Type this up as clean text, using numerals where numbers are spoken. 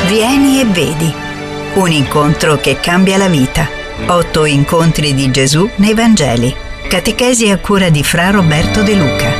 Vieni e vedi. Un incontro che cambia la vita. 8 incontri di Gesù nei Vangeli. Catechesi a cura di Fra Roberto De Luca.